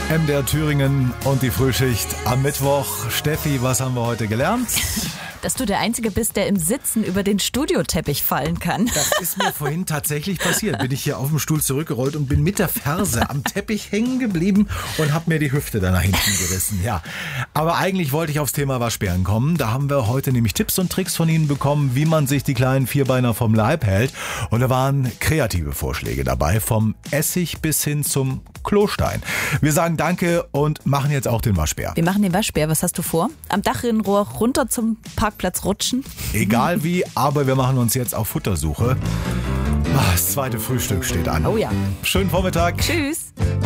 MDR Thüringen und die Frühschicht am Mittwoch. Steffi, was haben wir heute gelernt? Dass du der Einzige bist, der im Sitzen über den Studioteppich fallen kann. Das ist mir vorhin tatsächlich passiert. Bin ich hier auf dem Stuhl zurückgerollt und bin mit der Ferse am Teppich hängen geblieben und habe mir die Hüfte da nach hinten gerissen. Ja, aber eigentlich wollte ich aufs Thema Waschbären kommen. Da haben wir heute nämlich Tipps und Tricks von Ihnen bekommen, wie man sich die kleinen Vierbeiner vom Leib hält. Und da waren kreative Vorschläge dabei, vom Essig bis hin zum Klostein. Wir sagen Danke und machen jetzt auch den Waschbär. Wir machen den Waschbär. Was hast du vor? Am Dachrinnenrohr runter zum Parkplatz rutschen? Egal wie, aber wir machen uns jetzt auf Futtersuche. Das zweite Frühstück steht an. Oh ja. Schönen Vormittag. Tschüss.